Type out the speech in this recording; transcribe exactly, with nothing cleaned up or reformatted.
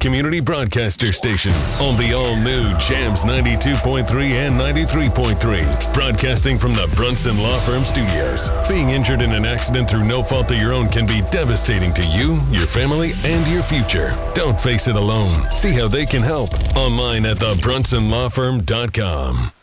community broadcaster station on the all-new Jams ninety-two point three and ninety-three point three. Broadcasting from the Brunson Law Firm Studios. Being injured in an accident through no fault of your own can be devastating to you, your family, and your future. Don't face it alone. See how they can help online at the brunson law firm dot com.